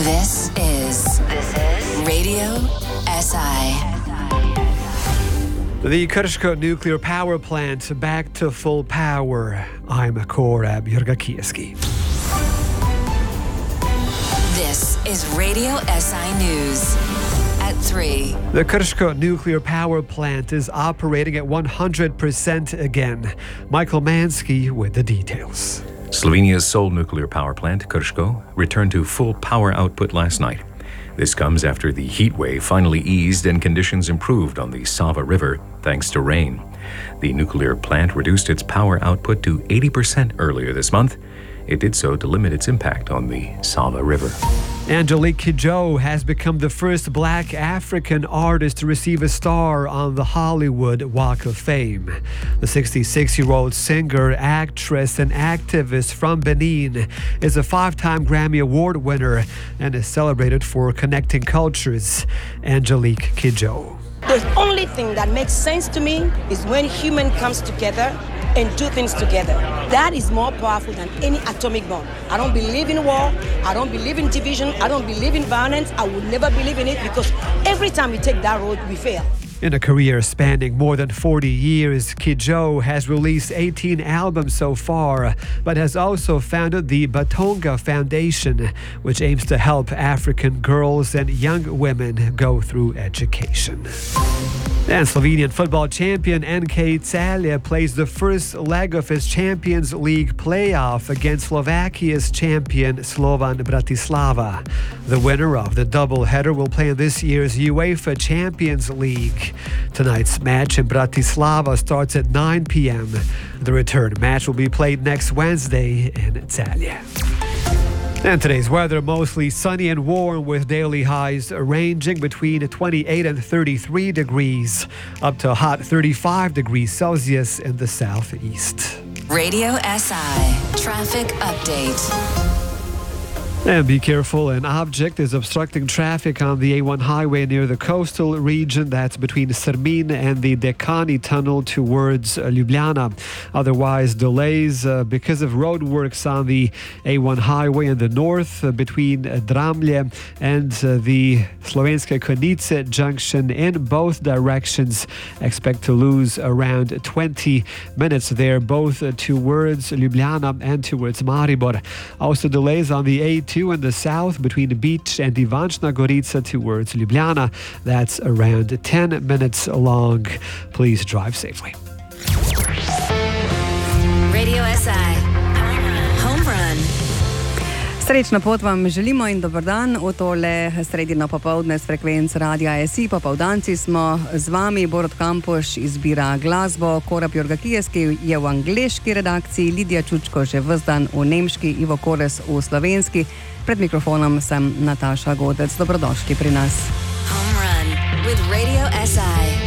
This is Radio SI. The Krško nuclear power plant back to full power. I'm Korab Jurgakieski. This is Radio SI News at 3. The Krško nuclear power plant is operating at 100% again. Michael Mansky with the details. Slovenia's sole nuclear power plant, Krško, returned to full power output last night. This comes after the heat wave finally eased and conditions improved on the Sava River thanks to rain. The nuclear plant reduced its power output to 80% earlier this month. It did so to limit its impact on the Sava River. Angelique Kidjo has become the first Black African artist to receive a star on the Hollywood Walk of Fame. The 66-year-old singer, actress, and activist from Benin is a 5-time Grammy Award winner and is celebrated for connecting cultures. Angelique Kidjo. The only thing that makes sense to me is when human comes together and do things together. That is more powerful than any atomic bomb. I don't believe in war. I don't believe in division. I don't believe in violence. I would never believe in it because every time we take that road, we fail. In a career spanning more than 40 years, Kidjo has released 18 albums so far, but has also founded the Batonga Foundation, which aims to help African girls and young women go through education. And Slovenian football champion NK Celje plays the first leg of its Champions League playoff against Slovakia's champion Slovan Bratislava. The winner of the doubleheader will play in this year's UEFA Champions League. Tonight's match in Bratislava starts at 9 p.m. The return match will be played next Wednesday in Celje. And today's weather, mostly sunny and warm with daily highs ranging between 28 and 33 degrees, up to a hot 35 degrees Celsius in the southeast. Radio SI Traffic Update. And be careful, an object is obstructing traffic on the A1 highway near the coastal region. That's between Srmin and the Dekani tunnel towards Ljubljana. Otherwise, delays because of roadworks on the A1 highway in the north between Dramlje and the Slovenske Konjice junction in both directions. Expect to lose around 20 minutes there, both towards Ljubljana and towards Maribor. Also delays on the A2 in the south between Beach and Ivančna Gorica towards Ljubljana. That's around 10 minutes long. Please drive safely. Radio SI Home Run. Srečno pot vam želimo in dober dan v tole sredino popovdne s frekvenc Radia SI. Popoldanci smo z vami, Borut Kampuš izbira glasbo, Korab Jurgakieski je v angleški redakciji, Lidija Čučko že ves dan v nemški, Ivo Kores v slovenski. Pred mikrofonom sem Nataša Godec. Dobrodošli pri nas. Home Run with Radio SI.